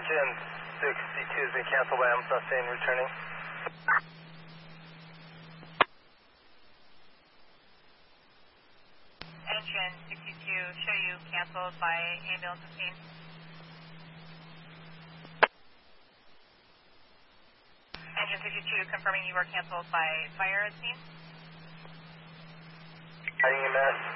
Engine 62 has been canceled by Amsterdam, returning. Engine 62, show you canceled by ambulance at scene. Engine 62, confirming you were canceled by fire at scene. Heading EMS.